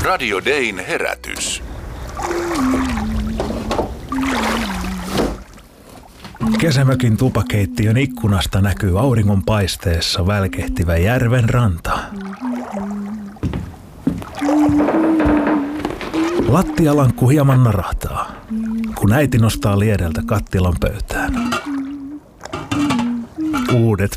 Radio Dayn herätys. Kesämökin tupakeittiön ikkunasta näkyy auringonpaisteessa välkehtivä järven ranta. Lattialankku hieman narahtaa, kun äiti nostaa liedeltä kattilan pöytään. Uudet